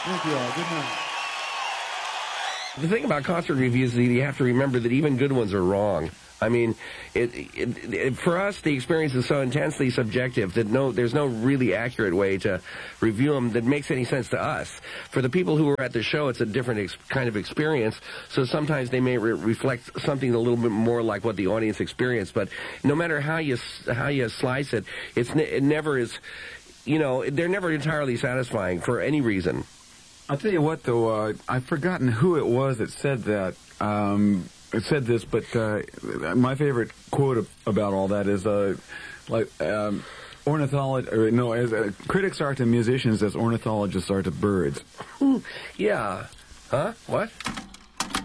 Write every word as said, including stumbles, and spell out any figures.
Thank you all. Good night. The thing about concert reviews is that you have to remember that even good ones are wrong. I mean, it, it, it, for us, the experience is so intensely subjective that no, there's no really accurate way to review them that makes any sense to us. For the people who are at the show, it's a different ex kind of experience, so sometimes they may re reflect something a little bit more like what the audience experienced. But no matter how you how you slice it, it's it never is, you know, they're never entirely satisfying for any reason. I'll tell you what, though, uh, I've forgotten who it was that said that. Um, it said this, but uh, my favorite quote about all that is, uh, like, um, ornithology, or no, as uh, critics are to musicians as ornithologists are to birds. Yeah. Huh? What?